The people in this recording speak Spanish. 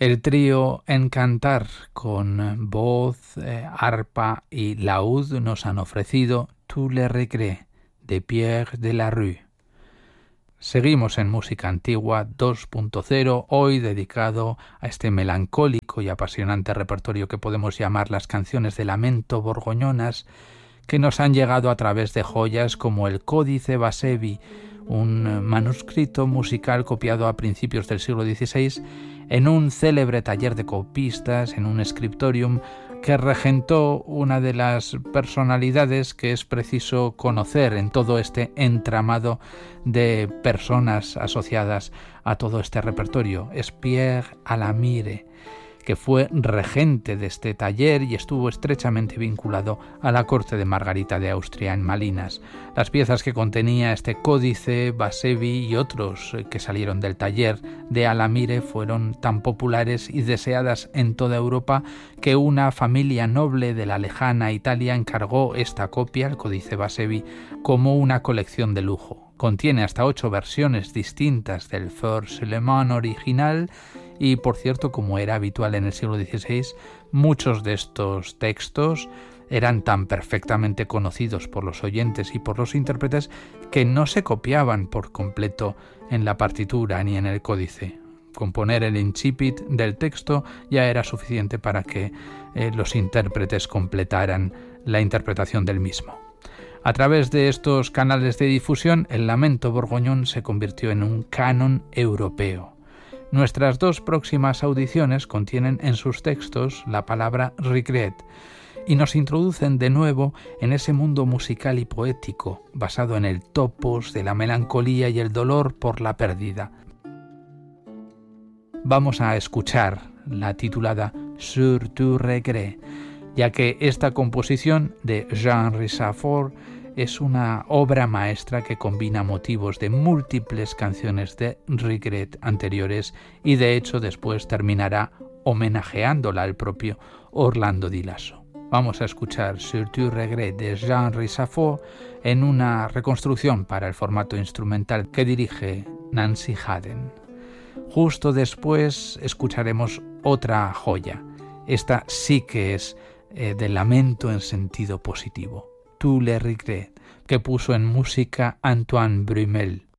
El trío Encantar con voz, arpa y laúd nos han ofrecido Tous les regrets de Pierre Delarue. Seguimos en Música Antigua 2.0, hoy dedicado a este melancólico y apasionante repertorio que podemos llamar las canciones de lamento borgoñonas, que nos han llegado a través de joyas como el Códice Basevi, un manuscrito musical copiado a principios del siglo XVI en un célebre taller de copistas, en un scriptorium que regentó una de las personalidades que es preciso conocer en todo este entramado de personas asociadas a todo este repertorio. Es Pierre Alamire, que fue regente de este taller y estuvo estrechamente vinculado a la corte de Margarita de Austria en Malinas. Las piezas que contenía este Códice Basevi y otros que salieron del taller de Alamire fueron tan populares y deseadas en toda Europa que una familia noble de la lejana Italia encargó esta copia, el Códice Basevi, como una colección de lujo. Contiene hasta 8 versiones distintas del Forcélement original y, por cierto, como era habitual en el siglo XVI, muchos de estos textos eran tan perfectamente conocidos por los oyentes y por los intérpretes que no se copiaban por completo en la partitura ni en el códice. Componer el incipit del texto ya era suficiente para que los intérpretes completaran la interpretación del mismo. A través de estos canales de difusión, el lamento borgoñón se convirtió en un canon europeo. Nuestras 2 próximas audiciones contienen en sus textos la palabra regret y nos introducen de nuevo en ese mundo musical y poético basado en el topos de la melancolía y el dolor por la pérdida. Vamos a escuchar la titulada Sur tu regret, ya que esta composición de Jean Richafort es una obra maestra que combina motivos de múltiples canciones de regret anteriores y de hecho después terminará homenajeándola al propio Orlando Di Lasso. Vamos a escuchar Sur tu regret de Jean Richafort en una reconstrucción para el formato instrumental que dirige Nancy Haden. Justo después escucharemos otra joya. Esta sí que es de lamento en sentido positivo. Tous les regrets, que puso en música Antoine Brumel.